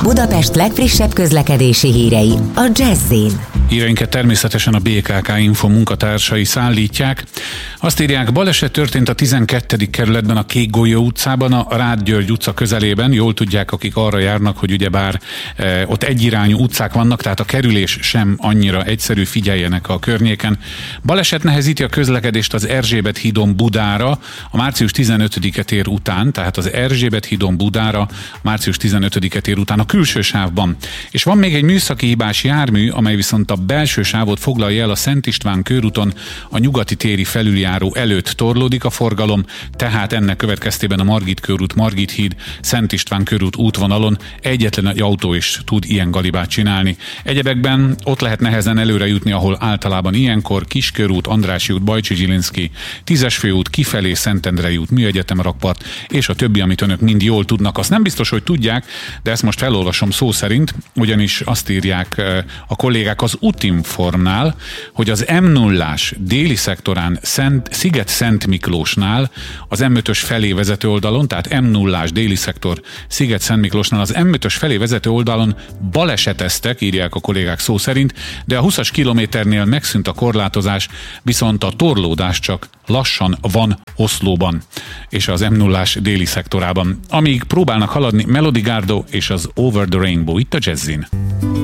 Budapest legfrissebb közlekedési hírei a Jazz-in. Híreinket természetesen a BKK Info munkatársai szállítják. Azt írják, baleset történt a 12. kerületben a Kékgolyó utcában, a Rád György utca közelében. Jól tudják, akik arra járnak, hogy ugyebár ott egyirányú utcák vannak, tehát a kerülés sem annyira egyszerű, figyeljenek a környéken. Baleset nehezíti a közlekedést az Erzsébet hídon Budára, a március 15-e tér után, tehát az Erzsébet hídon Budára, a március 15-e tér után a külső sávban. És van még egy műszaki hibás jármű, amely viszont a belső sávot foglalja el a Szent István körúton, a nyugati téri felüljáró előtt torlódik a forgalom, tehát ennek következtében a Margit körút, Margit híd, Szent István körút útvonalon egyetlen egy autó is tud ilyen galibát csinálni. Egyebekben ott lehet nehezen előre jutni, ahol általában ilyenkor Kiskörút, Andrássy út, Bajcsy-Zsilinszky, 10-es főút, kifelé Szentendrei út, Műegyetem rakpart, és a többi, amit önök mind jól tudnak. Azt nem biztos, hogy tudják, de ezt most felolvasom szó szerint, ugyanis azt írják a kollégák az Utinformnál, hogy az M0-ás déli szektorán Sziget-Szent Miklósnál, az M5-ös felé vezető oldalon, tehát M0-ás déli szektor Sziget-Szent Miklósnál az M5-ös felé vezető oldalon baleseteztek, írják a kollégák szó szerint, de a 20-as kilométernél megszűnt a korlátozás, viszont a torlódás csak lassan van Oszlóban és az M0-ás déli szektorában. Amíg próbálnak haladni Melody Gardot és az Over the Rainbow itt a Jazzin.